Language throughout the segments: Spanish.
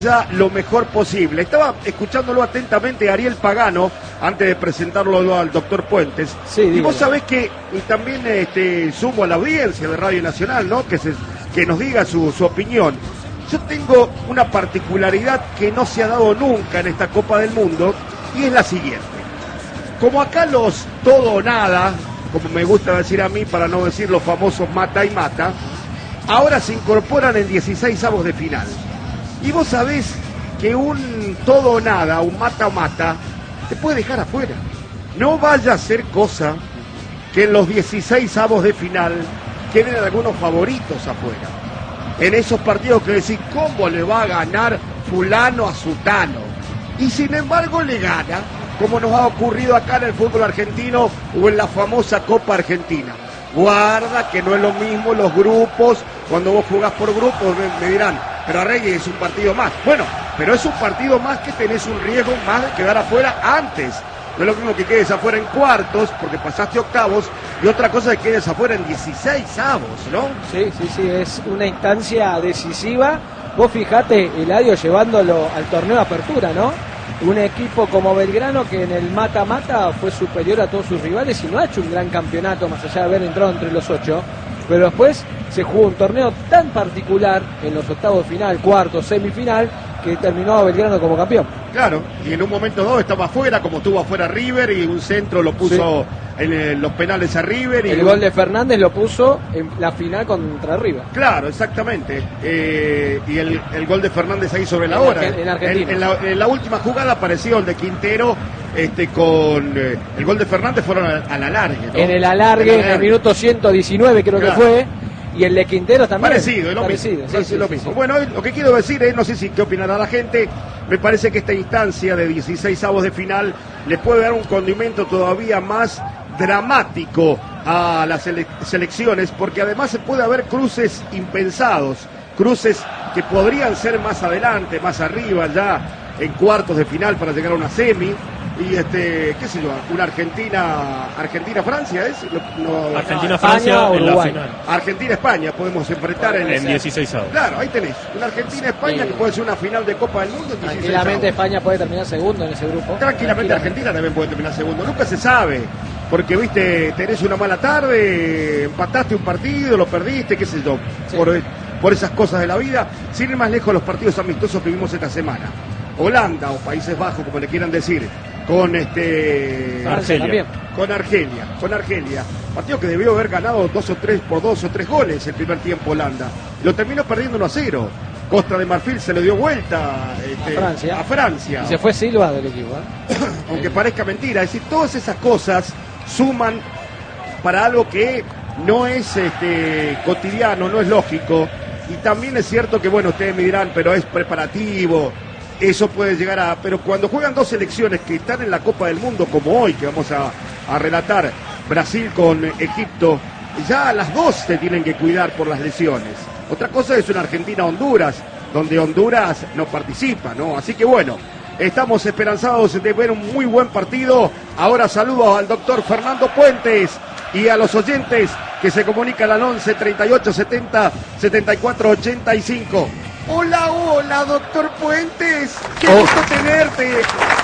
ya lo mejor posible. Estaba escuchándolo atentamente a Ariel Pagano antes de presentarlo al doctor Puentes. Sí, y vos sabés que, y también sumo a la audiencia de Radio Nacional, ¿no? Que nos diga su opinión. Yo tengo una particularidad que no se ha dado nunca en esta Copa del Mundo, y es la siguiente. Como acá los todo o nada, como me gusta decir a mí, para no decir los famosos mata y mata, ahora se incorporan en 16avos de final. Y vos sabés que un todo o nada, un mata-mata, te puede dejar afuera. No vaya a ser cosa que en los 16avos de final queden algunos favoritos afuera. En esos partidos que decís, ¿cómo le va a ganar fulano a sutano? Y sin embargo le gana, como nos ha ocurrido acá en el fútbol argentino o en la famosa Copa Argentina. Guarda que no es lo mismo los grupos, cuando vos jugás por grupos me dirán, pero Arregui es un partido más. Bueno, pero es un partido más que tenés un riesgo más de quedar afuera antes. No es lo mismo que quedes afuera en cuartos, porque pasaste octavos, y otra cosa es que quedes afuera en 16avos, ¿no? Sí, es una instancia decisiva. Vos fijate, Eladio llevándolo al torneo de apertura, ¿no? Un equipo como Belgrano que en el mata-mata fue superior a todos sus rivales y no ha hecho un gran campeonato, más allá de haber entrado entre los 8, pero después se jugó un torneo tan particular en los octavos de final, cuartos, semifinal, que terminó a Belgrano como campeón. Claro, y en un momento dado estaba afuera, como estuvo afuera River, y un centro lo puso en los penales a River. Y el gol de Fernández lo puso en la final contra River. Claro, exactamente. Y el gol de Fernández ahí sobre la hora. En Argentina. En la última jugada apareció el de Quintero, con el gol de Fernández fueron al alargue, ¿no? En el alargue, en el minuto 119 creo que fue. Y el de Quintero también. Parecido, lo mismo. Bueno, lo que quiero decir es, no sé si qué opinará la gente, me parece que esta instancia de 16avos de final le puede dar un condimento todavía más dramático a las selecciones, porque además se puede haber cruces impensados, cruces que podrían ser más adelante, más arriba, ya en cuartos de final para llegar a una semi. Y qué sé yo, una Argentina-Francia es Argentina-Francia en la final. Argentina-España podemos enfrentar en 16avos. Claro, ahí tenés una Argentina-España que puede ser una final de Copa del Mundo. Tranquilamente España puede terminar segundo en ese grupo. Tranquilamente Argentina también puede terminar segundo. Nunca se sabe, porque viste, tenés una mala tarde, empataste un partido, lo perdiste, qué sé yo, por esas cosas de la vida. Sin ir más lejos, los partidos amistosos que vimos esta semana. Holanda o Países Bajos, como le quieran decir, con Argelia. Con Argelia. Partido que debió haber ganado 2 o 3 goles el primer tiempo Holanda. Lo terminó perdiendo 1-0. Costa de Marfil se le dio vuelta a Francia. Y se fue Silva del equipo. Aunque parezca mentira. Es decir, todas esas cosas suman para algo que no es cotidiano, no es lógico. Y también es cierto que, bueno, ustedes me dirán, pero es preparativo. Eso puede llegar a... Pero cuando juegan dos selecciones que están en la Copa del Mundo, como hoy, que vamos a relatar, Brasil con Egipto, ya las dos se tienen que cuidar por las lesiones. Otra cosa es una Argentina-Honduras, donde Honduras no participa, ¿no? Así que bueno, estamos esperanzados de ver un muy buen partido. Ahora saludo al doctor Fernando Puentes y a los oyentes que se comunican al 11 38 70 74 85. Hola, doctor Puentes. Qué gusto tenerte.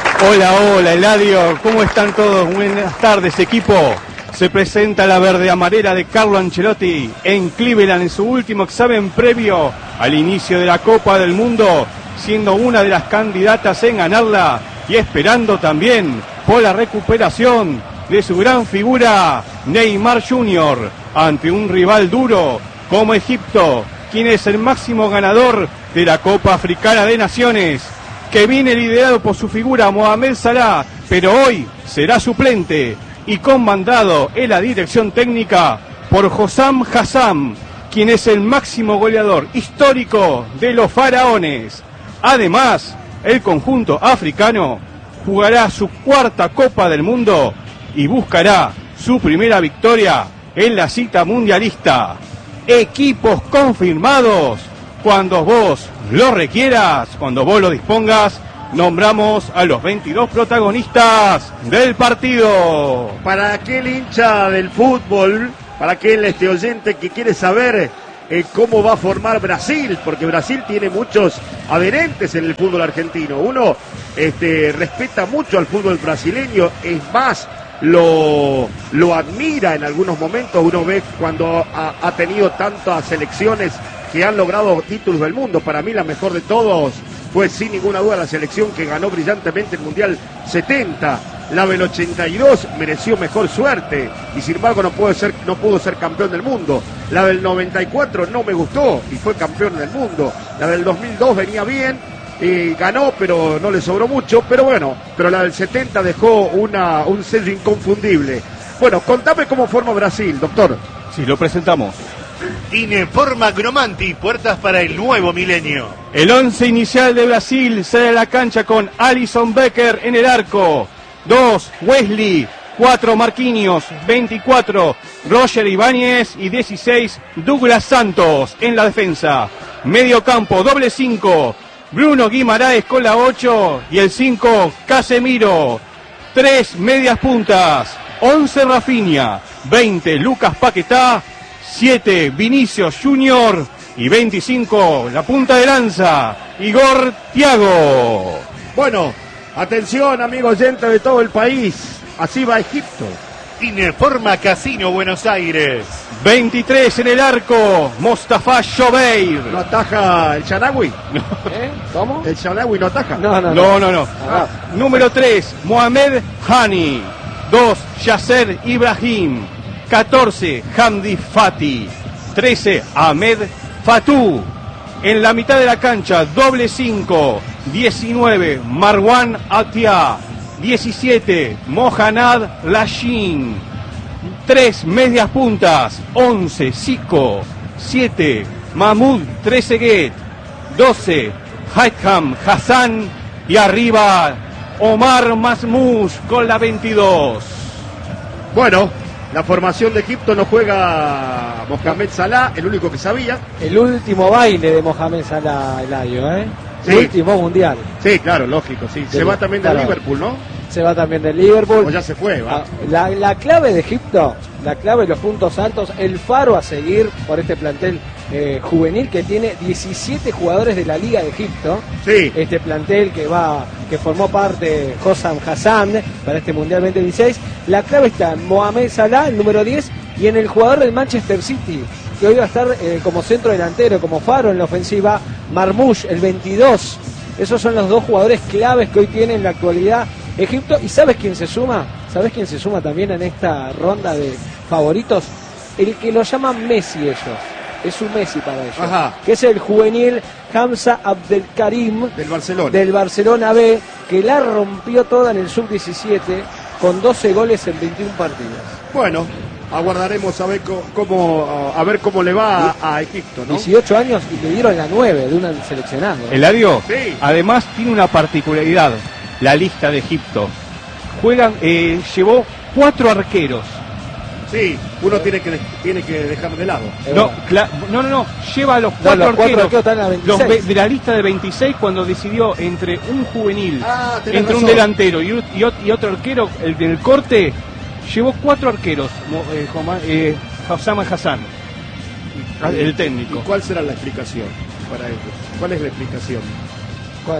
Hola, Eladio. ¿Cómo están todos? Buenas tardes, equipo. Se presenta la verde amarela de Carlo Ancelotti en Cleveland en su último examen previo al inicio de la Copa del Mundo, siendo una de las candidatas en ganarla y esperando también por la recuperación de su gran figura Neymar Jr. ante un rival duro como Egipto, quien es el máximo ganador de la Copa Africana de Naciones, que viene liderado por su figura Mohamed Salah, pero hoy será suplente y comandado en la dirección técnica por Hossam Hassam, quien es el máximo goleador histórico de los faraones. Además, el conjunto africano jugará su cuarta Copa del Mundo y buscará su primera victoria en la cita mundialista. Equipos confirmados. Cuando vos lo requieras, cuando vos lo dispongas, nombramos a los 22 protagonistas del partido. Para aquel hincha del fútbol, para aquel oyente que quiere saber cómo va a formar Brasil, porque Brasil tiene muchos adherentes en el fútbol argentino. Uno respeta mucho al fútbol brasileño, es más, lo admira en algunos momentos. Uno ve cuando ha tenido tantas selecciones que han logrado títulos del mundo. Para mí la mejor de todos fue sin ninguna duda la selección que ganó brillantemente el Mundial 70. La del 82 mereció mejor suerte y sin embargo no pudo ser campeón del mundo. La del 94 no me gustó y fue campeón del mundo. La del 2002 venía bien, ganó pero no le sobró mucho, pero la del 70 dejó un sello inconfundible. Bueno, contame cómo forma Brasil, doctor. Sí, lo presentamos. Ineforma Cromanti, puertas para el nuevo milenio. El 11 inicial de Brasil sale a la cancha con Alisson Becker en el arco. 2, Wesley. 4, Marquinhos. 24, Roger Ibáñez. Y 16, Douglas Santos en la defensa. Medio campo, doble 5. Bruno Guimaraes con la 8. Y el 5, Casemiro. 3, medias puntas. 11, Rafinha. 20, Lucas Paquetá. 7, Vinicius Junior. Y 25, la punta de lanza, Igor Thiago. Bueno, atención, amigos oyentes de todo el país. Así va Egipto. Ineforma Casino Buenos Aires. 23 en el arco, Mostafa Shobeir. ¿No ataja el Shanawi? ¿Cómo? ¿El Shanawi no ataja? No. Número 3, Mohamed Hani. 2, Yasser Ibrahim. 14, Hamdi Fati. 13, Ahmed Fatou. En la mitad de la cancha, doble 5. 19, Marwan Atia. 17, Mohanad Lashin. 3, medias puntas. 11, Zico. 7, Mahmoud Trezeguet. 12, Haitham Hassan. Y arriba, Omar Masmouch con la 22. Bueno, la formación de Egipto no juega Mohamed Salah, el único que sabía. El último baile de Mohamed Salah, Eladio, ¿eh? Sí. El último mundial. Sí, claro, lógico, sí. Se va también del Liverpool, ¿no? Se va también del Liverpool. O ya se fue, ¿va? La clave de Egipto, la clave de los puntos altos, el faro a seguir por este plantel juvenil que tiene 17 jugadores de la Liga de Egipto. Sí. Este plantel que formó parte Hossam Hassan para este Mundial 2016. La clave está en Mohamed Salah, el número 10, y en el jugador del Manchester City, que hoy va a estar como centro delantero, como faro en la ofensiva, Marmouch, el 22. Esos son los dos jugadores claves que hoy tiene en la actualidad Egipto. ¿Y sabes quién se suma? ¿Sabes quién se suma también en esta ronda de favoritos? El que lo llaman Messi ellos. Es un Messi para ellos. Ajá. Que es el juvenil Hamza Abdelkarim del Barcelona B, que la rompió toda en el sub-17 con 12 goles en 21 partidos. Bueno, aguardaremos a ver cómo le va a Egipto, ¿no? 18 años y le dieron la 9 de un seleccionado. Eladio, sí. Además tiene una particularidad, la lista de Egipto. Llevó 4 arqueros. Sí, uno tiene que dejar de lado. No, lleva a los 4 arqueros están en la 26. de la lista de 26 cuando decidió entre un juvenil, entre razón. un delantero y otro arquero, el del corte, llevó 4 arqueros, Hossam Hassan, el técnico. ¿Y cuál será la explicación para ellos? ¿Cuál es la explicación? ¿Cuál?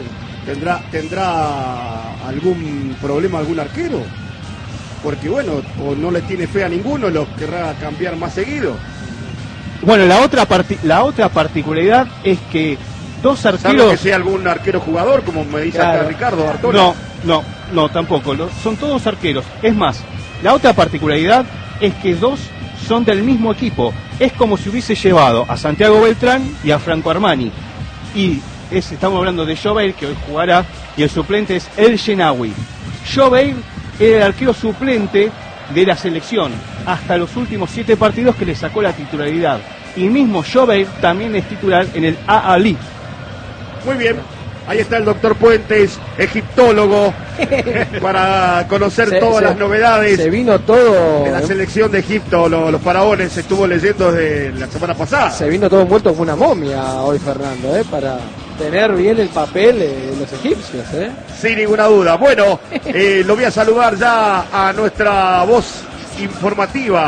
¿Tendrá algún problema algún arquero? Porque bueno, o no le tiene fe a ninguno, los querrá cambiar más seguido. Bueno, la otra particularidad es que 2 arqueros... ¿Salvo que sea algún arquero jugador, como me dice acá Ricardo Bartolo? No, tampoco. Son todos arqueros. Es más, la otra particularidad es que 2 son del mismo equipo. Es como si hubiese llevado a Santiago Beltrán y a Franco Armani. Y estamos hablando de Shobeir, que hoy jugará, y el suplente es El Shenawi. Shobeir era el arquero suplente de la selección hasta los últimos 7 partidos que le sacó la titularidad. Y mismo Shobeir también es titular en el Al-Ahly. Muy bien, ahí está el doctor Puentes, egiptólogo, para conocer todas las novedades. Se vino todo de la selección de Egipto, los faraones, estuvo leyendo desde la semana pasada. Se vino todo envuelto como una momia hoy, Fernando, para tener bien el papel de los egipcios, Sin ninguna duda. Bueno, lo voy a saludar ya a nuestra voz informativa,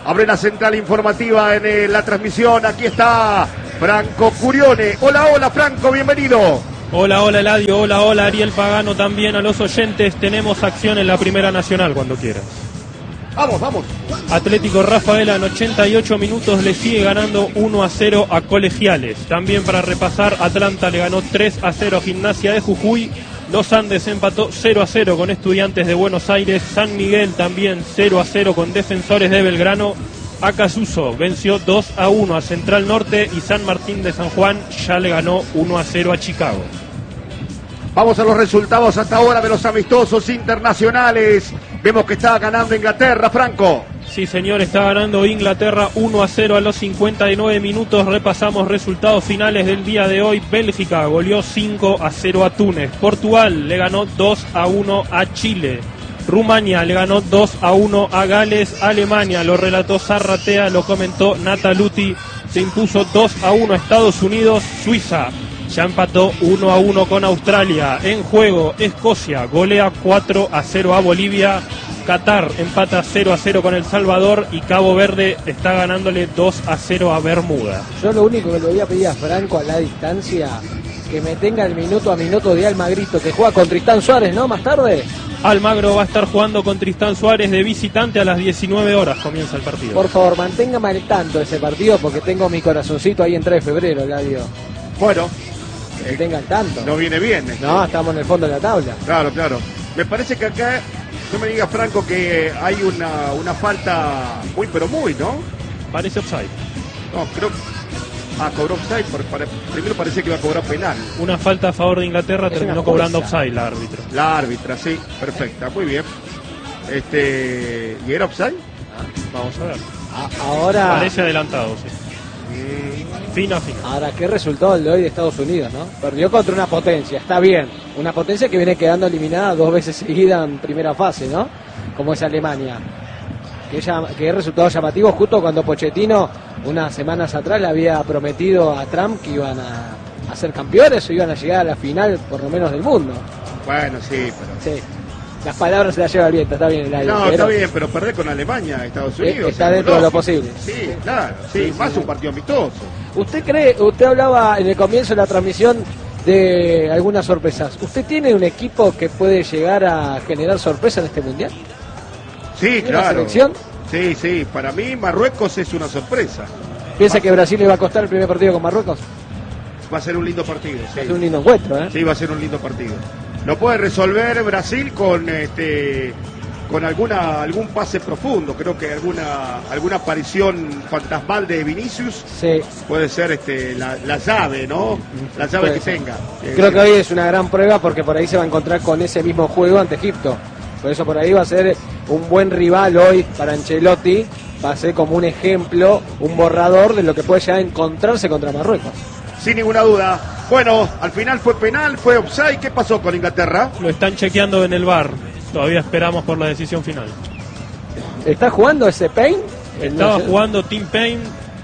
Abre la central informativa en la transmisión. Aquí está Franco Curione. Hola, hola Franco, bienvenido. Hola, hola Eladio, hola Ariel Pagano, también a los oyentes. Tenemos acción en la Primera Nacional cuando quieras. Vamos. Atlético Rafaela en 88 minutos le sigue ganando 1-0 a Colegiales. También para repasar, Atlanta le ganó 3-0 a Gimnasia de Jujuy. Los Andes empató 0-0 con Estudiantes de Buenos Aires. San Miguel también 0-0 con Defensores de Belgrano. Acasuso venció 2-1 a Central Norte y San Martín de San Juan ya le ganó 1-0 a Chicago. Vamos a los resultados hasta ahora de los amistosos internacionales. Vemos que está ganando Inglaterra, Franco. Sí, señor, está ganando Inglaterra 1-0 a los 59 minutos. Repasamos resultados finales del día de hoy. Bélgica goleó 5-0 a Túnez. Portugal le ganó 2-1 a Chile. Rumania le ganó 2-1 a Gales. Alemania, lo relató Zarratea, lo comentó Nataluti, se impuso 2-1 a Estados Unidos. Suiza ya empató 1-1 con Australia. En juego, Escocia golea 4-0 a Bolivia. Qatar empata 0-0 con El Salvador y Cabo Verde está ganándole 2-0 a Bermuda. Yo lo único que le voy a pedir a Franco a la distancia, que me tenga el minuto a minuto de Almagrito, que juega con Tristán Suárez, ¿no? Más tarde. Almagro va a estar jugando con Tristán Suárez de visitante a las 19 horas. Comienza el partido. Por favor, manténgame al tanto de ese partido porque tengo mi corazoncito ahí en 3 de febrero, Eladio. Bueno. Que tenga al tanto. No viene bien. No, estamos en el fondo de la tabla. Claro. Me parece que acá, no me digas Franco, que hay una falta muy, ¿no? Parece offside. No, creo... cobró offside, primero parecía que iba a cobrar penal. Una falta a favor de Inglaterra, terminó cobrando offside la árbitra. La árbitra, sí, perfecta, muy bien. ¿Y era offside? Vamos a ver. Ahora... Parece adelantado, sí. Fina. Ahora, qué resultado el de hoy de Estados Unidos, ¿no? Perdió contra una potencia, está bien. Una potencia que viene quedando eliminada 2 veces seguida en primera fase, ¿no? Como es Alemania. Que resultado llamativo justo cuando Pochettino unas semanas atrás le había prometido a Trump que iban a ser campeones o iban a llegar a la final por lo menos del mundo. Bueno, sí, pero... Sí. Las palabras se las lleva el viento, está bien el aire. No, está bien, pero perder con Alemania, Estados Unidos. Está dentro de lo posible. Sí, claro, sí, más un partido amistoso. Usted hablaba en el comienzo de la transmisión de algunas sorpresas. ¿Usted tiene un equipo que puede llegar a generar sorpresa en este mundial? Sí, claro. ¿Una selección? Sí, para mí Marruecos es una sorpresa. ¿Piensa que Brasil le va a costar el primer partido con Marruecos? Va a ser un lindo partido, sí. Va a ser un lindo encuentro, ¿eh? Sí, va a ser un lindo partido. Lo puede resolver Brasil con algún pase profundo. Creo que alguna aparición fantasmal de Vinicius. Sí. Puede ser la llave, ¿no? La llave que tenga. Creo que hoy es una gran prueba porque por ahí se va a encontrar con ese mismo juego ante Egipto. Por eso por ahí va a ser un buen rival hoy para Ancelotti. Va a ser como un ejemplo, un borrador de lo que puede llegar a encontrarse contra Marruecos. Sin ninguna duda. Bueno, al final fue penal, fue offside. ¿Qué pasó con Inglaterra? Lo están chequeando en el VAR. Todavía esperamos por la decisión final. ¿Está jugando ese Payne? Estaba jugando Tim Payne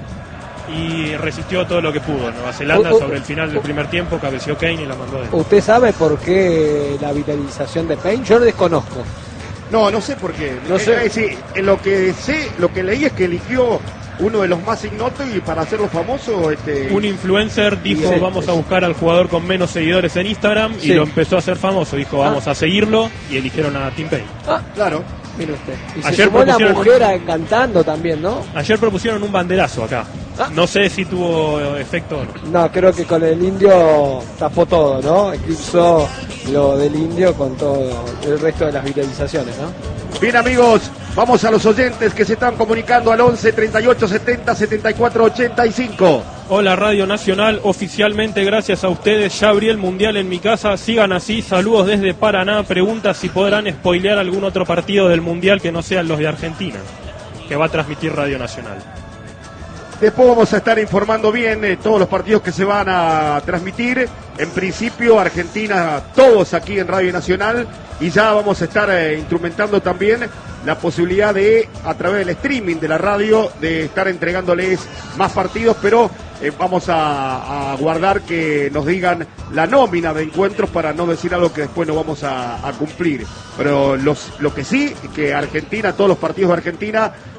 y resistió todo lo que pudo. Nueva Zelanda sobre el final del primer tiempo cabeceó Kane y la mandó dentro. ¿Usted sabe por qué la vitalización de Payne? Yo lo desconozco. No sé por qué. No sé. Lo que leí es que eligió uno de los más ignotos y para hacerlo famoso... Un influencer dijo vamos a buscar al jugador con menos seguidores en Instagram y lo empezó a hacer famoso. Dijo vamos a seguirlo y eligieron a Tim Payne. Claro. Mire usted. Y ayer se sumó la mujer cantando también, ¿no? Ayer propusieron un banderazo acá. No sé si tuvo efecto o no. No, creo que con el indio tapó todo, ¿no? Eclipsó lo del indio con todo el resto de las viralizaciones, ¿no? Bien, amigos, vamos a los oyentes que se están comunicando al 11 38 70 74 85. Hola Radio Nacional, oficialmente gracias a ustedes ya abrí el Mundial en mi casa, sigan así, saludos desde Paraná, pregunta si podrán spoilear algún otro partido del Mundial que no sean los de Argentina, que va a transmitir Radio Nacional. Después vamos a estar informando bien todos los partidos que se van a transmitir. En principio, Argentina, todos aquí en Radio Nacional. Y ya vamos a estar instrumentando también la posibilidad de, a través del streaming de la radio, de estar entregándoles más partidos. Pero vamos a guardar que nos digan la nómina de encuentros para no decir algo que después no vamos a cumplir. Pero lo que sí, que Argentina, todos los partidos de Argentina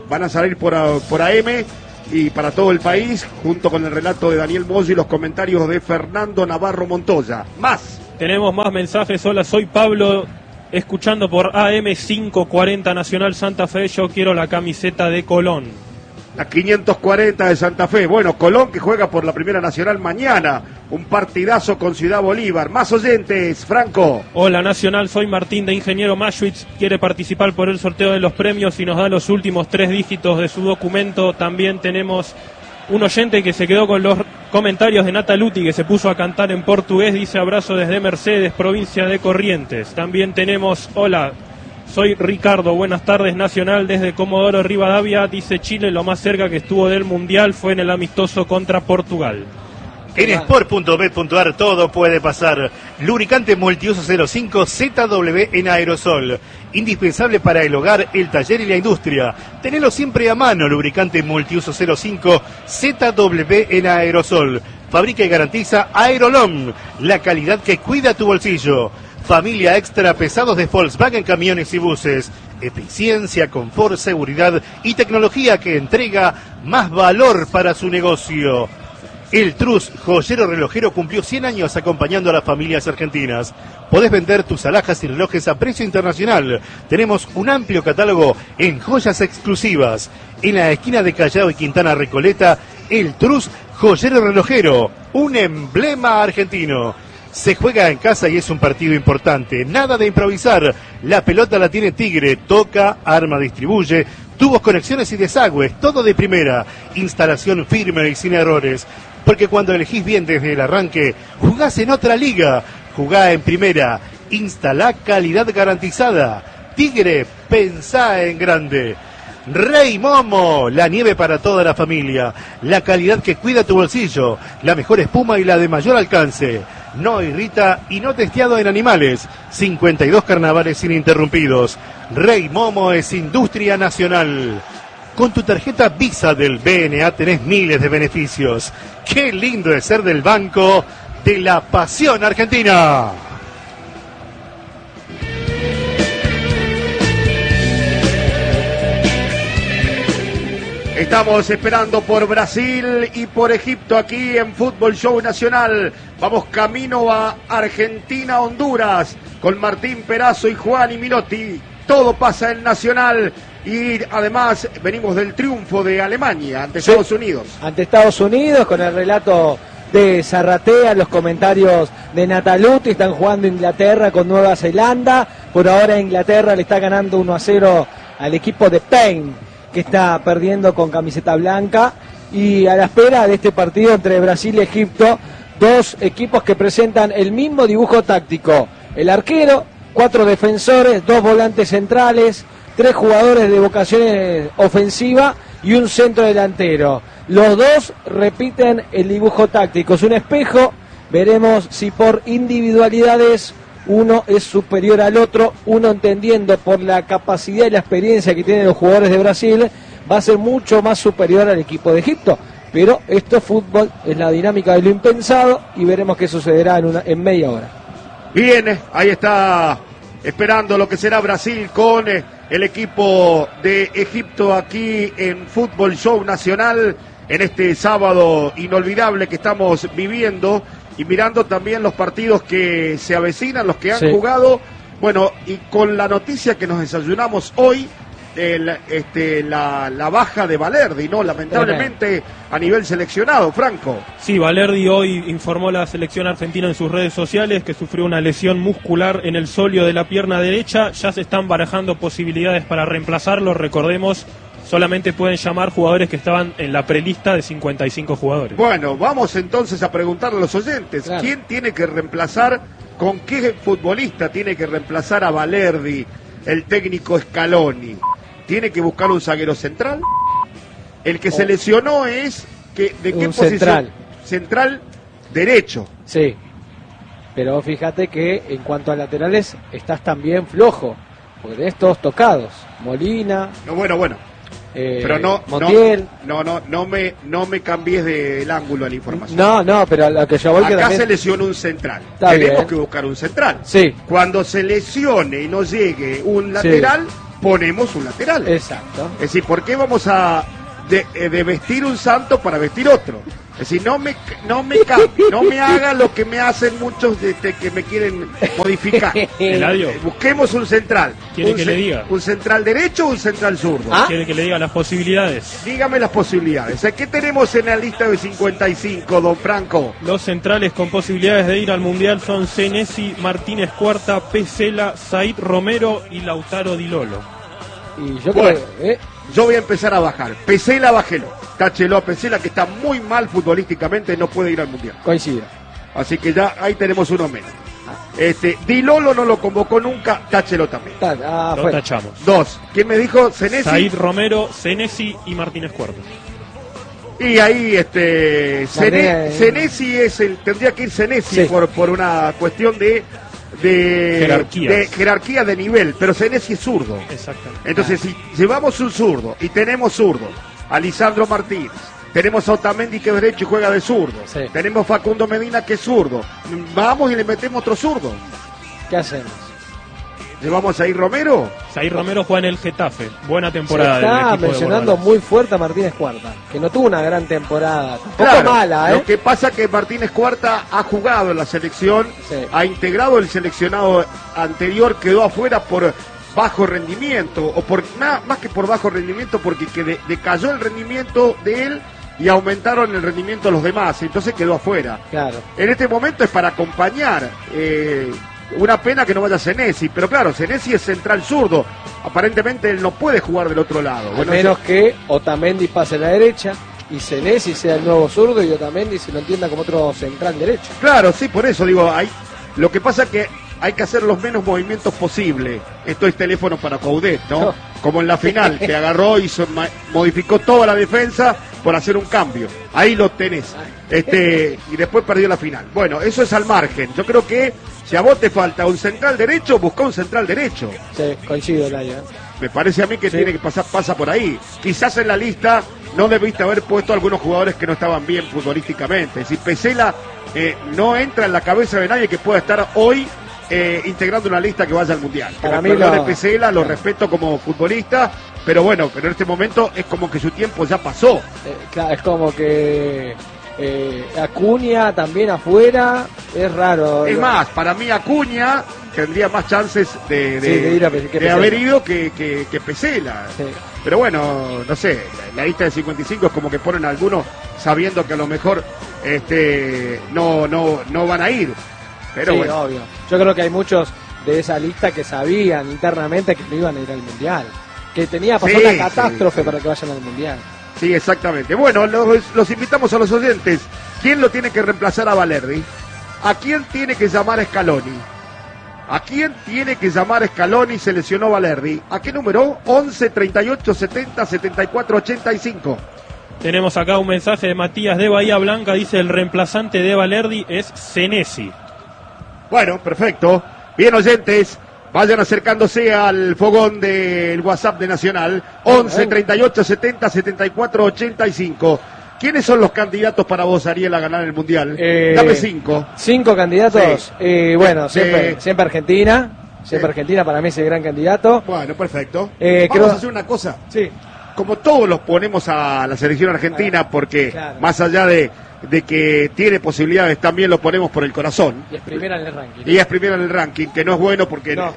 van a salir por AM y para todo el país, junto con el relato de Daniel Moyo y los comentarios de Fernando Navarro Montoya. Más. Tenemos más mensajes. Hola, soy Pablo, escuchando por AM 540 Nacional Santa Fe. Yo quiero la camiseta de Colón. La 540 de Santa Fe. Bueno, Colón que juega por la Primera Nacional mañana. Un partidazo con Ciudad Bolívar. Más oyentes, Franco. Hola, Nacional, soy Martín de Ingeniero Maschwitz. Quiere participar por el sorteo de los premios y nos da los últimos 3 dígitos de su documento. También tenemos un oyente que se quedó con los comentarios de Nataluti, que se puso a cantar en portugués. Dice: abrazo desde Mercedes, provincia de Corrientes. También tenemos: hola, soy Ricardo, buenas tardes, Nacional, desde Comodoro Rivadavia. Dice: Chile lo más cerca que estuvo del Mundial fue en el amistoso contra Portugal. En sport.bet.ar todo puede pasar. Lubricante multiuso 05 ZW en aerosol. Indispensable para el hogar, el taller y la industria. Tenelo siempre a mano. Lubricante multiuso 05 ZW en aerosol. Fabrica y garantiza Aerolom, la calidad que cuida tu bolsillo. Familia Extra Pesados de Volkswagen Camiones y Buses. Eficiencia, confort, seguridad y tecnología que entrega más valor para su negocio. El Trus, joyero relojero, cumplió 100 años acompañando a las familias argentinas. Podés vender tus alhajas y relojes a precio internacional. Tenemos un amplio catálogo en joyas exclusivas. En la esquina de Callao y Quintana Recoleta, el Trus, joyero relojero, un emblema argentino. Se juega en casa y es un partido importante. Nada de improvisar. La pelota la tiene Tigre. Toca, arma, distribuye. Tubos, conexiones y desagües. Todo de primera. Instalación firme y sin errores. Porque cuando elegís bien desde el arranque, jugás en otra liga. Jugá en primera. Instalá calidad garantizada. Tigre, pensá en grande. Rey Momo, la nieve para toda la familia. La calidad que cuida tu bolsillo. La mejor espuma y la de mayor alcance. No irrita y no testeado en animales. 52 carnavales ininterrumpidos. Rey Momo es industria nacional. Con tu tarjeta Visa del BNA tenés miles de beneficios. Qué lindo es ser del Banco de la Pasión Argentina. Estamos esperando por Brasil y por Egipto aquí en Fútbol Show Nacional. Vamos camino a Argentina, Honduras, con Martín Perazo y Juan y Milotti. Todo pasa en Nacional y además venimos del triunfo de Alemania ante Estados Unidos. Ante Estados Unidos, con el relato de Zarratea, los comentarios de Nataluti. Están jugando Inglaterra con Nueva Zelanda. Por ahora Inglaterra le está ganando 1-0 al equipo de Payne, que está perdiendo con camiseta blanca, y a la espera de este partido entre Brasil y Egipto, dos equipos que presentan el mismo dibujo táctico. El arquero, 4 defensores, 2 volantes centrales, 3 jugadores de vocación ofensiva y un centro delantero. Los dos repiten el dibujo táctico. Es un espejo, veremos si por individualidades uno es superior al otro, uno entendiendo por la capacidad y la experiencia que tienen los jugadores de Brasil, va a ser mucho más superior al equipo de Egipto. Pero esto es fútbol, es la dinámica de lo impensado y veremos qué sucederá en media hora. Bien, ahí está esperando lo que será Brasil con el equipo de Egipto aquí en Fútbol Show Nacional en este sábado inolvidable que estamos viviendo. Y mirando también los partidos que se avecinan, los que han jugado. Bueno, y con la noticia que nos desayunamos hoy, la baja de Valerdi, ¿no? Lamentablemente a nivel seleccionado, Franco. Sí, Valerdi hoy informó la selección argentina en sus redes sociales que sufrió una lesión muscular en el sóleo de la pierna derecha. Ya se están barajando posibilidades para reemplazarlo. Recordemos, solamente pueden llamar jugadores que estaban en la prelista de 55 jugadores. Bueno, vamos entonces a preguntarle a los oyentes, claro, ¿quién tiene que reemplazar, con qué futbolista tiene que reemplazar a Valerdi, el técnico Scaloni? ¿Tiene que buscar un zaguero central? El que se lesionó es, ¿de qué posición? Central derecho. Sí, pero fíjate que en cuanto a laterales estás también flojo, porque tenés todos tocados. Molina. No, bueno. Pero Montiel. No me cambies del ángulo de la información. No, pero lo que yo voy acá también... se lesionó un central. Está Tenemos bien que buscar un central. Sí. Cuando se lesione y no llegue un lateral, ponemos un lateral. Exacto. Es decir, ¿por qué vamos a de vestir un santo para vestir otro? Es decir, no me cambie, no me haga lo que me hacen muchos que me quieren modificar. Eladio, Busquemos un central. ¿Quiere que le diga? ¿Un central derecho o un central zurdo? ¿quiere que le diga las posibilidades? Dígame las posibilidades. ¿Qué tenemos en la lista de 55, don Franco? Los centrales con posibilidades de ir al Mundial son Senesi, Martínez Cuarta, Pesela, Said Romero y Lautaro Di Lolo. Y yo Bueno. creo Yo voy a empezar a bajar. Pesela, bájelo. Táchelo a Pesela, que está muy mal futbolísticamente, no puede ir al Mundial. coincido. Así que ya ahí tenemos uno menos. Di Lolo no lo convocó nunca, táchelo también. Lo Fue. tachamos. 2. ¿Quién me dijo? Senesi. Said Romero, Senesi y Martínez Cuarta. Y ahí Martínez. Senesi tendría que ir Senesi Sí. por una cuestión de jerarquía de nivel, pero Senesi es zurdo. Exactamente. Entonces, si llevamos un zurdo y tenemos zurdo, a Lisandro Martínez, tenemos a Otamendi que es derecho y juega de zurdo, Sí. tenemos Facundo Medina que es zurdo, vamos y le metemos otro zurdo. ¿Qué hacemos? ¿Llevamos a ir Romero? Said Romero juega en el Getafe. Buena Se temporada del está equipo de mencionando Guardiola. muy fuerte a Martínez Cuarta, que no tuvo una gran temporada. Tampoco Claro, mala, Lo que pasa es que Martínez Cuarta ha jugado en la selección, Sí. ha integrado el seleccionado anterior, quedó afuera por bajo rendimiento, o por más que por bajo rendimiento, porque decayó el rendimiento de él y aumentaron el rendimiento de los demás, entonces quedó afuera. Claro. En este momento es para acompañar. Una pena que no vaya Senesi, pero claro, Senesi es central zurdo. Aparentemente él no puede jugar del otro lado. A Bueno, menos que Otamendi pase a la derecha y Senesi sea el nuevo zurdo y Otamendi se lo entienda como otro central derecho. Claro, sí, por eso digo, lo que pasa es que hay que hacer los menos movimientos posible. Esto es teléfono para Coudet, ¿no? No. Como en la final, que agarró y modificó toda la defensa por hacer un cambio. Ahí lo tenés. Y después perdió la final. Bueno, eso es al margen. Yo creo que si a vos te falta un central derecho, busca un central derecho. Sí, coincido, Laia. Me parece a mí que Sí. tiene que pasa por ahí. Quizás en la lista no debiste haber puesto algunos jugadores que no estaban bien futbolísticamente. Es decir, Pesela no entra en la cabeza de nadie que pueda estar hoy integrando una lista que vaya al Mundial. Para Que mí perdone lo- Pesela, lo respeto como futbolista, pero bueno, pero en este momento es como que su tiempo ya pasó. Claro, es como que Acuña también afuera, es raro. Es más, para mí Acuña tendría más chances de ir a que de Pesela. haber ido que Pesela. Sí. Pero bueno, no sé, la lista de 55 es como que ponen a algunos sabiendo que a lo mejor no van a ir. Pero Sí, bueno, obvio. Yo creo que hay muchos de esa lista que sabían internamente que no iban a ir al Mundial. Que tenía pasar Sí, una catástrofe sí. para que vayan al Mundial. sí, exactamente. Bueno, los invitamos a los oyentes. ¿Quién lo tiene que reemplazar a Valerdi? ¿A quién tiene que llamar a Scaloni? ¿A quién tiene que llamar a Scaloni? Se lesionó Valerdi. ¿A qué número? 11 38 70 74 85. Tenemos acá un mensaje de Matías de Bahía Blanca. Dice: el reemplazante de Valerdi es Senesi. Bueno, perfecto. Bien, oyentes, vayan acercándose al fogón del WhatsApp de Nacional. 11 38 70 74 85. ¿Quiénes son los candidatos para vos, Ariel, a ganar el Mundial? Dame 5. 5 candidatos. Sí. Bueno, Sí. siempre Argentina. Siempre Sí. Argentina para mí es el gran candidato. Bueno, perfecto. Creo- Vamos a hacer una cosa. Sí. Como todos los ponemos a la selección argentina, porque Claro. más allá de que tiene posibilidades, también lo ponemos por el corazón. Y es primera en el ranking. Y es primero en el ranking, que no es bueno porque No.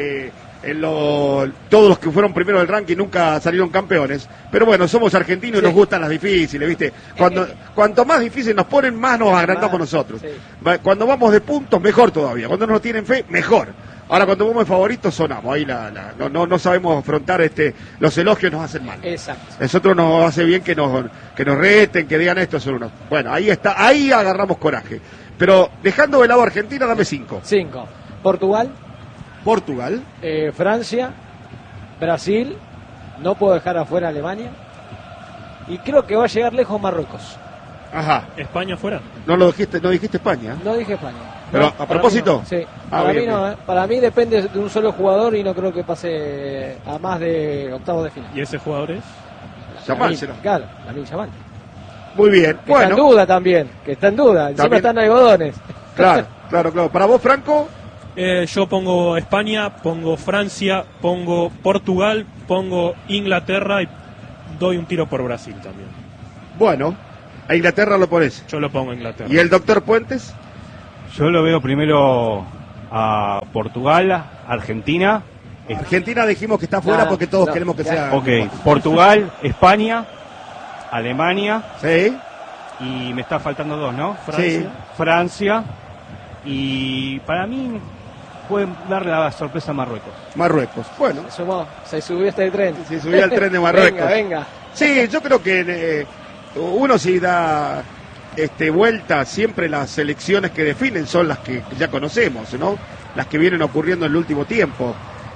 todos los que fueron primero del ranking nunca salieron campeones. Pero bueno, somos argentinos y Sí. nos gustan las difíciles, ¿viste? Cuanto más difíciles nos ponen, más nos agrandamos Más, nosotros. sí. Cuando vamos de puntos, mejor todavía. Cuando no nos tienen fe, mejor. Ahora cuando vamos de favoritos, sonamos. Ahí no sabemos afrontar los elogios, nos hacen mal. Exacto. Nosotros nos hace bien que nos reten, que digan esto son unos. Bueno, ahí está, ahí agarramos coraje. Pero dejando de lado a Argentina, dame 5. 5. Portugal, Portugal. Francia, Brasil, no puedo dejar afuera Alemania. Y creo que va a llegar lejos Marruecos. Ajá. España fuera. No dijiste España. No dije España. Pero, No, ¿a para propósito? mí no. Sí. Ah, Para bien, mí no, bien. para mí depende de un solo jugador y no creo que pase a más de octavos de final. ¿Y ese jugador es? Yamal Lamine, será. Claro, Lamine Yamal. Muy bien. Que está en Bueno, duda también, que está en duda. Encima También. están algodones. claro. Para vos, Franco, Yo pongo España, pongo Francia, pongo Portugal, pongo Inglaterra y doy un tiro por Brasil también. Bueno, a Inglaterra lo pones. Yo lo pongo a Inglaterra. ¿Y el doctor Puentes? Yo lo veo primero a Portugal, Argentina. Argentina dijimos que está fuera porque todos queremos que sea... Ok, Portugal, España, Alemania. Sí. Y me está faltando dos, ¿no? Sí. Francia. Y para mí pueden darle la sorpresa a Marruecos. Marruecos. Bueno. Se subió este tren. Se subió al tren de Marruecos. venga. Sí, yo creo que uno sí da vuelta, siempre las selecciones que definen son las que ya conocemos, ¿no? Las que vienen ocurriendo en el último tiempo.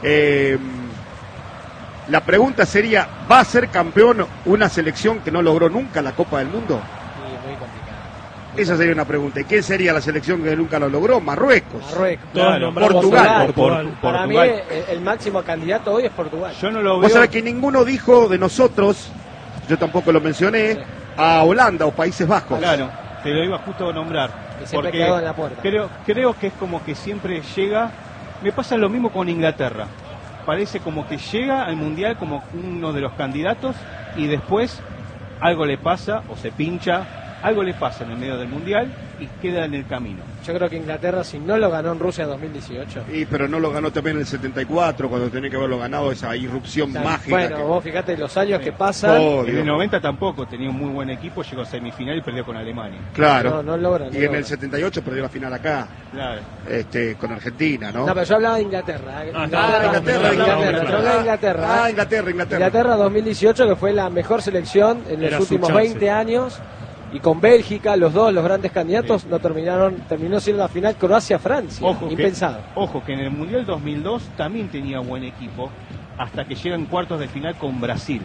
La pregunta sería, ¿va a ser campeón una selección que no logró nunca la Copa del Mundo? Sí, muy complicado. Esa sería una pregunta. ¿Y quién sería la selección que nunca lo logró? Marruecos. Claro, Portugal. Para mí el máximo candidato hoy es Portugal. Yo no lo veo. Vos sabés que ninguno dijo de nosotros, yo tampoco lo mencioné, Sí. a Holanda o Países Bajos. Claro, te lo iba justo a nombrar. Que siempre porque quedó en la puerta. creo que es como que siempre llega. Me pasa lo mismo con Inglaterra. Parece como que llega al Mundial como uno de los candidatos y después algo le pasa o se pincha, algo le pasa en el medio del Mundial y queda en el camino. Yo creo que Inglaterra, si no lo ganó en Rusia 2018. Pero no lo ganó también en el 74, cuando tenía que haberlo ganado, esa irrupción mágica. Bueno, vos fíjate los años que pasan. En el 90 tampoco tenía un muy buen equipo, llegó a semifinal y perdió con Alemania. Claro. No logran. Y en el 78 perdió la final acá, Claro. con Argentina, ¿no? No, pero yo hablaba de Inglaterra. Inglaterra. Yo hablaba de Inglaterra. Inglaterra. Inglaterra 2018, que fue la mejor selección en Era los su últimos chance. 20 años. Y con Bélgica, los grandes candidatos, Sí. terminó siendo la final Croacia-Francia. Impensado. Ojo que en el Mundial 2002 también tenía buen equipo, hasta que llega en cuartos de final con Brasil.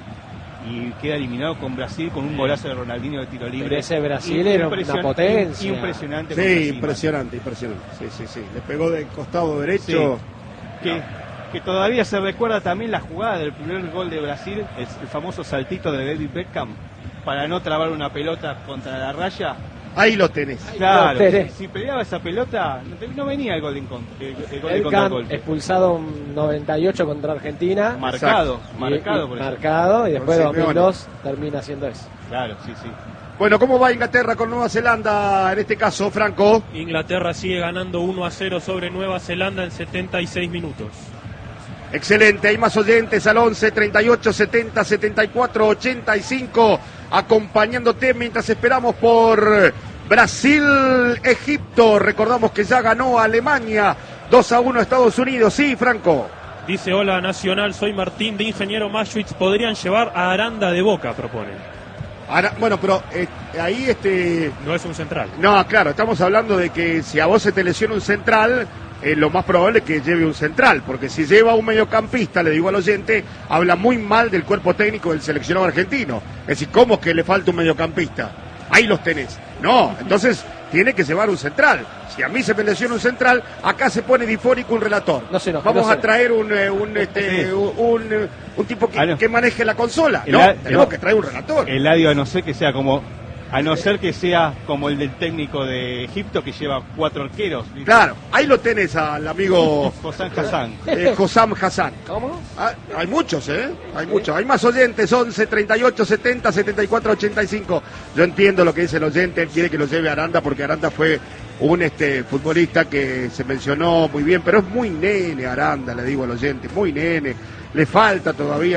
Y queda eliminado con Brasil con un golazo de Ronaldinho de tiro libre. Pero ese Brasil era una potencia. Impresionante. con Sí, Brasil. impresionante. Sí. Le pegó del costado derecho. Sí. Que todavía se recuerda también la jugada del primer gol de Brasil, el famoso saltito de David Beckham, para no trabar una pelota contra la raya. Ahí lo tenés. Claro, lo tenés. si peleaba esa pelota, no venía el gol de contra el gol. Expulsado en 98 contra Argentina. Marcado por eso. Marcado, y después Por 2002 termina haciendo eso. Claro, sí. Bueno, ¿cómo va Inglaterra con Nueva Zelanda en este caso, Franco? Inglaterra sigue ganando 1-0 sobre Nueva Zelanda en 76 minutos. Excelente, hay más oyentes al 11 38 70 74 85 acompañándote mientras esperamos por Brasil-Egipto. Recordamos que ya ganó Alemania 2-1 Estados Unidos. Sí, Franco. Dice, hola Nacional, soy Martín de Ingeniero Maschwitz. Podrían llevar a Aranda de Boca, proponen. Ahora, bueno, pero ahí No es un central. No, claro, estamos hablando de que si a vos se te lesiona un central, lo más probable es que lleve un central, porque si lleva un mediocampista, le digo al oyente, habla muy mal del cuerpo técnico del seleccionado argentino. Es decir, ¿cómo es que le falta un mediocampista? Ahí los tenés. No, entonces tiene que llevar un central. Si a mí se me lesiona un central, acá se pone difónico un relator. No se enoje, Vamos no se a traer un tipo que maneje la consola. Tenemos que traer un relator. Eladio, a no ser que sea como el del técnico de Egipto que lleva 4 arqueros. ¿Viste? Claro, ahí lo tenés al amigo Hossam Hassan. Hossam Hassan. ¿Cómo? Hay muchos, hay muchos. Hay más oyentes, 11 38 70 74 85. Yo entiendo lo que dice el oyente, él quiere que lo lleve a Aranda porque Aranda fue un futbolista que se mencionó muy bien, pero es muy nene Aranda, le digo al oyente, muy nene. Le falta,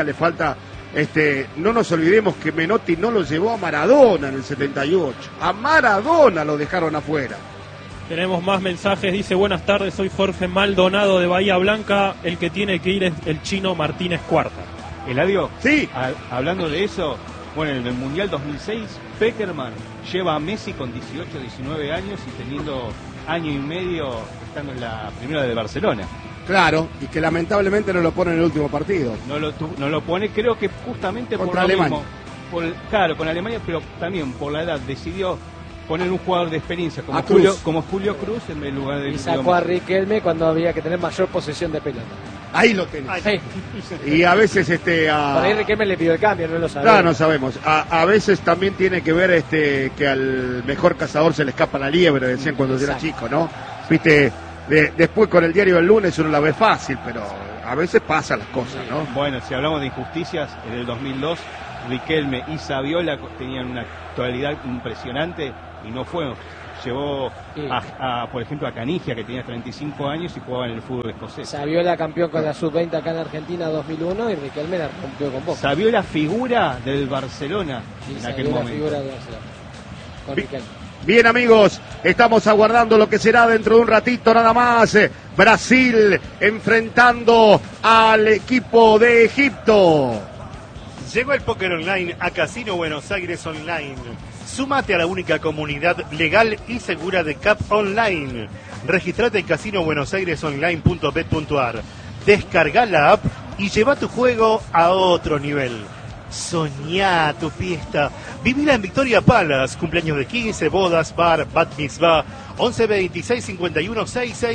no nos olvidemos que Menotti no lo llevó a Maradona en el 78. A Maradona lo dejaron afuera. Tenemos más mensajes, dice, buenas tardes, soy Jorge Maldonado de Bahía Blanca, el que tiene que ir es el chino Martínez Cuarta. Eladio, sí. Hablando de eso, bueno, en el Mundial 2006, Peckerman lleva a Messi con 18, 19 años y teniendo año y medio estando en la primera de Barcelona. Claro, y que lamentablemente no lo pone en el último partido. No lo pone, creo que justamente contra por lo Alemania. Mismo. Claro, con Alemania, pero también por la edad decidió poner un jugador de experiencia como Julio Cruz en lugar de... Y sacó a Riquelme cuando había que tener mayor posesión de pelota. Ahí lo tenés. Sí. Y a veces Por ahí Riquelme le pidió el cambio, no lo sabemos. Claro, no sabemos. A veces también tiene que ver que al mejor cazador se le escapa la liebre, decían cuando era chico, ¿no? Viste, después con el diario del lunes uno la ve fácil, pero a veces pasan las cosas, ¿no? Bueno, si hablamos de injusticias, en el 2002 Riquelme y Saviola tenían una actualidad impresionante y no fue. Llevó por ejemplo, a Canigia, que tenía 35 años y jugaba en el fútbol escocés. Saviola campeón con la sub-20 acá en Argentina 2001 y Riquelme la rompió con Boca. Saviola figura del Barcelona en aquel momento. Figura del Barcelona, con Riquelme. Bien, amigos, estamos aguardando lo que será dentro de un ratito nada más. Brasil enfrentando al equipo de Egipto. Llegó el póker online a Casino Buenos Aires Online. Súmate a la única comunidad legal y segura de CAP Online. Registrate en casinobuenosairesonline.bet.ar. Descarga la app y lleva tu juego a otro nivel. Soñá tu fiesta. Vivila en Victoria Palace. Cumpleaños de 15, bodas, bar, bat mitzvah. 11 26 51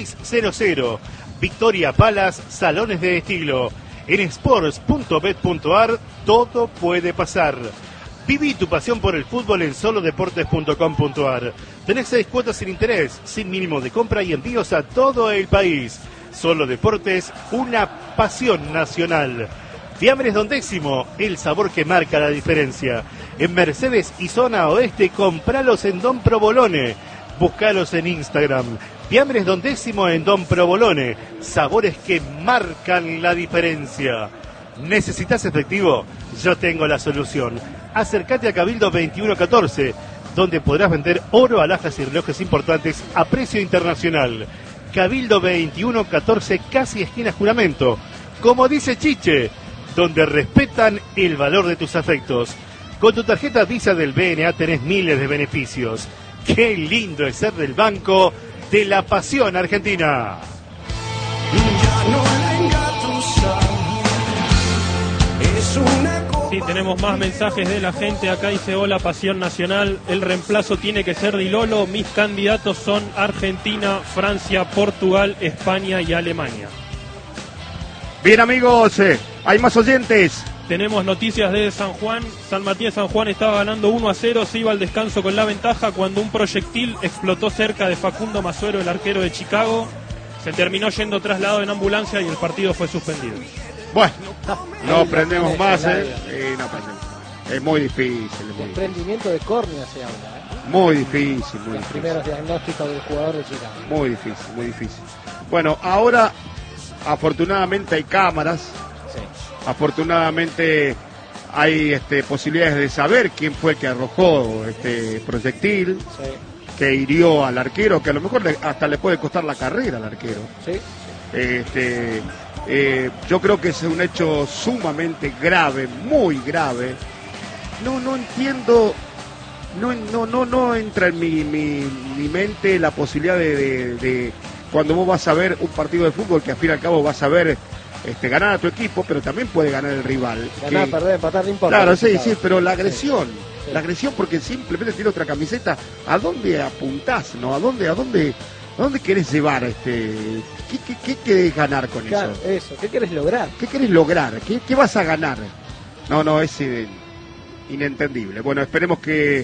6600. Victoria Palace, salones de estilo. En sports.bet.ar todo puede pasar. Viví tu pasión por el fútbol en solodeportes.com.ar. Tenés 6 cuotas sin interés, sin mínimo de compra y envíos a todo el país. Solo Deportes, una pasión nacional. Fiambres Don Décimo, el sabor que marca la diferencia. En Mercedes y zona oeste, compralos en Don Provolone. Búscalos en Instagram. Fiambres Don Décimo en Don Provolone. Sabores que marcan la diferencia. ¿Necesitas efectivo? Yo tengo la solución. Acércate a Cabildo 2114, donde podrás vender oro, alhajas y relojes importantes a precio internacional. Cabildo 2114, casi esquina Juramento. Como dice Chiche, donde respetan el valor de tus afectos. Con tu tarjeta Visa del BNA tenés miles de beneficios. ¡Qué lindo es ser del Banco de la Pasión Argentina! Sí, tenemos más mensajes de la gente. Acá dice: hola, Pasión Nacional. El reemplazo tiene que ser Di Lolo. Mis candidatos son Argentina, Francia, Portugal, España y Alemania. Bien, amigos, hay más oyentes. Tenemos noticias de San Juan. San Matías San Juan estaba ganando 1-0, se iba al descanso con la ventaja cuando un proyectil explotó cerca de Facundo Masuero, el arquero de Chicago. Se terminó yendo trasladado en ambulancia y el partido fue suspendido. Bueno, no aprendemos más, no aprendemos. Es muy difícil. Desprendimiento de córnea se habla. Muy difícil, muy Los difícil. primeros diagnósticos del jugador de Chicago. Muy difícil, muy difícil. Bueno, ahora afortunadamente hay cámaras. Sí. Afortunadamente hay posibilidades de saber quién fue el que arrojó este proyectil, Sí. que hirió al arquero, que a lo mejor hasta le puede costar la carrera al arquero. Sí. Yo creo que es un hecho sumamente grave, muy grave. No entiendo, no entra en mi mente la posibilidad de cuando vos vas a ver un partido de fútbol, que al fin y al cabo vas a ver ganar a tu equipo, pero también puede ganar el rival. Ganar, perder, empatar, no importa. Claro, sí, pero la agresión, porque simplemente tiene otra camiseta. ¿A dónde apuntás, no? ¿A dónde querés llevar ¿Qué querés ganar con claro, eso? ¿Qué querés lograr? ¿Qué querés lograr? ¿Qué vas a ganar? No, es inentendible. Bueno, esperemos que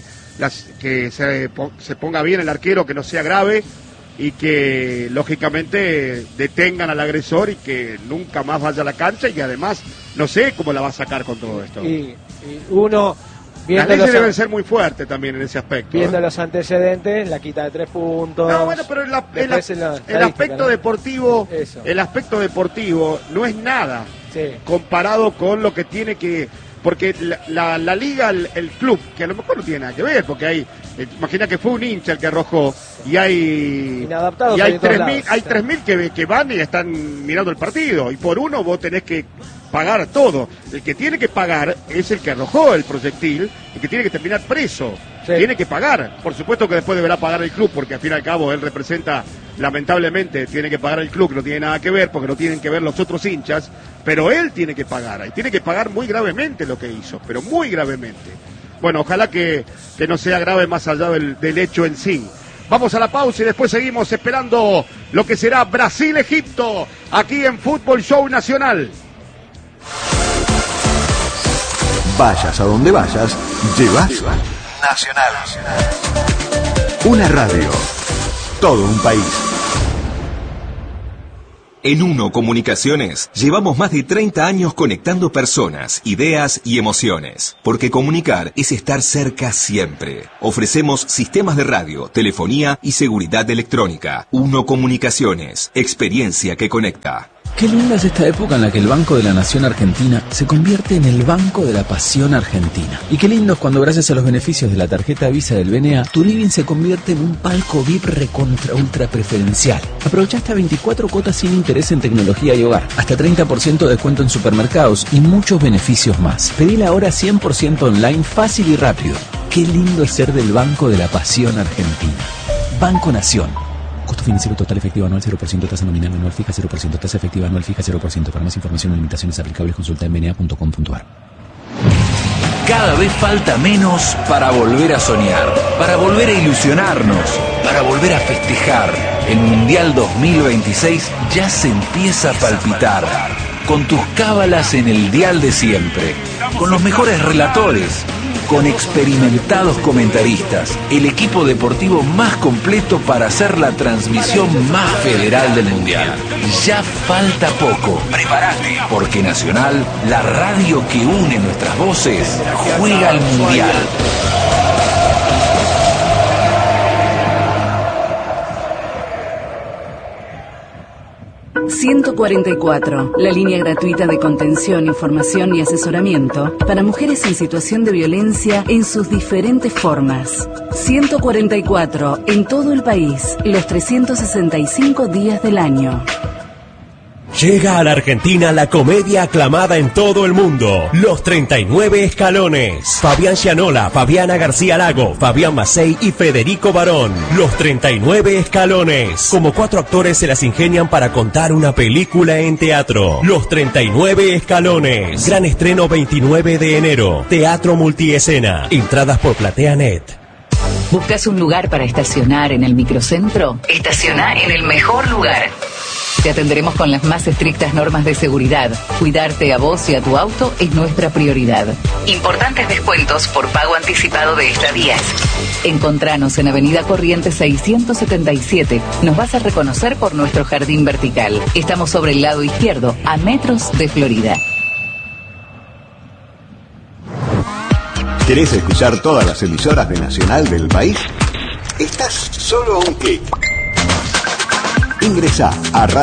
se ponga bien el arquero, que no sea grave y que lógicamente detengan al agresor y que nunca más vaya a la cancha, y además no sé cómo la va a sacar con todo esto. Y uno las leyes deben ser muy fuertes también en ese aspecto. Viendo los antecedentes, la quita de 3 puntos. No, bueno, pero el aspecto deportivo, eso. El aspecto deportivo no es nada comparado con lo que tiene que, porque la liga, el club, que a lo mejor no tiene nada que ver, porque hay, imagina que fue un hincha el que arrojó y hay inadaptados, y hay 3.000 que van y están mirando el partido, y por uno vos tenés que pagar todo. El que tiene que pagar es el que arrojó el proyectil y que tiene que terminar preso. Tiene que pagar. Por supuesto que después deberá pagar el club, porque al fin y al cabo él representa, lamentablemente, tiene que pagar el club, que no tiene nada que ver, porque no tienen que ver los otros hinchas, pero él tiene que pagar, y tiene que pagar muy gravemente lo que hizo, pero muy gravemente. Bueno, ojalá que no sea grave más allá del hecho en sí. Vamos a la pausa y después seguimos esperando lo que será Brasil-Egipto, aquí en Fútbol Show Nacional. Vayas a donde vayas, llevas Nacional. Una radio, todo un país. En Uno Comunicaciones llevamos más de 30 años conectando personas, ideas y emociones. Porque comunicar es estar cerca siempre. Ofrecemos sistemas de radio, telefonía y seguridad electrónica. Uno Comunicaciones, experiencia que conecta. Qué linda es esta época en la que el Banco de la Nación Argentina se convierte en el Banco de la Pasión Argentina. Y qué lindo es cuando, gracias a los beneficios de la tarjeta Visa del BNA, tu living se convierte en un palco VIP recontra ultra preferencial. Aprovecha hasta 24 cuotas sin interés en tecnología y hogar, hasta 30% de descuento en supermercados y muchos beneficios más. Pedila ahora 100% online, fácil y rápido. Qué lindo es ser del Banco de la Pasión Argentina. Banco Nación. Costo financiero total efectivo anual 0%, tasa nominal anual fija 0%, tasa efectiva anual fija 0%. Para más información o limitaciones aplicables consulta en bna.com.ar. Cada vez falta menos para volver a soñar, para volver a ilusionarnos, para volver a festejar. El Mundial 2026 ya se empieza a palpitar. Con tus cábalas en el dial de siempre, con los mejores relatores, con experimentados comentaristas, el equipo deportivo más completo para hacer la transmisión más federal del Mundial. Ya falta poco. Prepárate, porque Nacional, la radio que une nuestras voces, juega al Mundial. ...144... la línea gratuita de contención, información y asesoramiento... para mujeres en situación de violencia en sus diferentes formas. 144... en todo el país... los 365 días del año. Llega a la Argentina la comedia aclamada en todo el mundo, Los 39 Escalones. Fabián Gianola, Fabiana García Lago, Fabián Macei y Federico Barón. Los 39 Escalones. Como 4 actores se las ingenian para contar una película en teatro. Los 39 Escalones. Gran estreno 29 de enero. Teatro Multiescena. Entradas por PlateaNet. ¿Buscas un lugar para estacionar en el microcentro? Estaciona en el mejor lugar. Te atenderemos con las más estrictas normas de seguridad. Cuidarte a vos y a tu auto es nuestra prioridad. Importantes descuentos por pago anticipado de estadías. Encontranos en Avenida Corrientes 677. Nos vas a reconocer por nuestro jardín vertical. Estamos sobre el lado izquierdo, a metros de Florida. ¿Querés escuchar todas las emisoras de Nacional del país? Estás solo a un clic. Ingresá a